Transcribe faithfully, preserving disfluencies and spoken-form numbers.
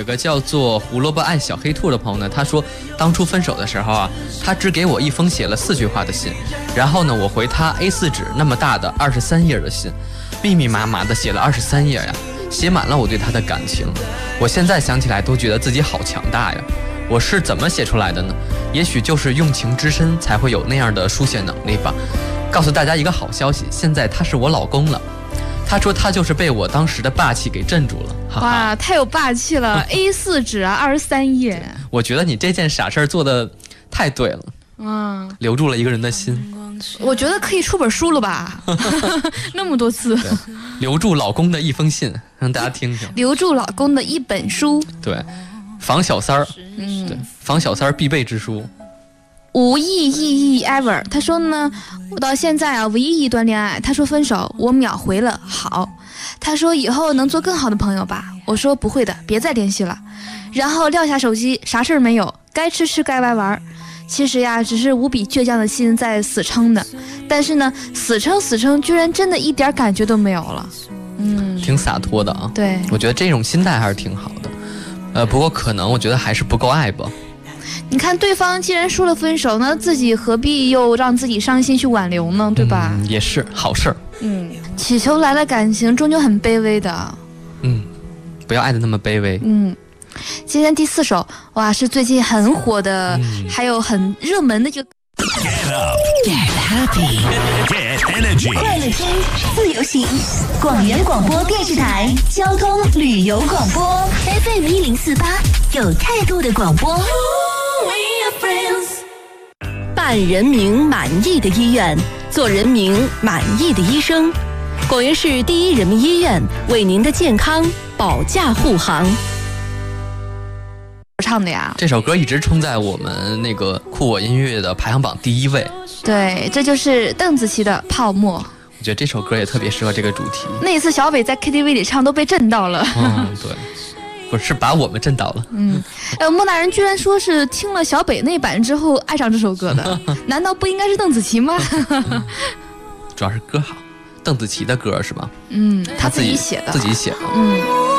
个叫做胡萝卜爱小黑兔的朋友呢，他说当初分手的时候啊，他只给我一封写了四句话的信，然后呢，我回他 A 四 纸那么大的二十三页的信，密密麻麻的写了二十三页呀，写满了我对他的感情。我现在想起来都觉得自己好强大呀。我是怎么写出来的呢？也许就是用情之深才会有那样的书写能力吧。告诉大家一个好消息，现在他是我老公了。他说他就是被我当时的霸气给镇住了。哈哈， 哇，太有霸气了！A 四 纸啊，二十三页。 我觉得你这件傻事儿做的太对了， 嗯， 留住了一个人的心。 我觉得可以出本书了吧？那么多次， 留住老公的一封信，让大家听听。 留住老公的一本书， 对，防小三儿， 嗯， 对，防小三儿必备之书。 无意义 ever， 他说呢，我到现在啊，唯一一段恋爱，他说分手，我秒回了好。他说以后能做更好的朋友吧，我说不会的，别再联系了。然后撂下手机，啥事儿没有，该吃吃该玩玩。其实呀，只是无比倔强的心在死撑的，但是呢，死撑死撑，居然真的一点感觉都没有了。嗯， 挺洒脱的啊。 对， 我觉得这种心态还是挺好的。呃，不过可能我觉得还是不够爱吧。 你看对方既然说了分手，那自己何必又让自己伤心去挽留呢？对吧？ 嗯，也是好事儿。 嗯，祈求来的感情终究很卑微的。 嗯，不要爱得那么卑微。 嗯，今天第四首，哇，是最近很火的， 嗯、 还有很热门的这个。 Get up, get happy, get energy。 快乐听，自由行，广元广播电视台交通旅游广播 F M 一零四八，有态度的广播。 办人民满意的医院，做人民满意的医生。广元市第一人民医院为您的健康保驾护航。 唱的呀， 这首歌一直冲在我们那个酷我音乐的排行榜第一位。 对，这就是邓紫棋的《泡沫》。 我觉得这首歌也特别适合这个主题。 那一次小北在 K T V 里唱都被震到了。 嗯，对，不是把我们震到了。 嗯，呃，莫大人居然说是听了小北那版之后爱上这首歌的，难道不应该是邓紫棋吗？ 主要是歌好，邓紫棋的歌是吧？ 嗯， 他自己写的， 自己写的。 嗯。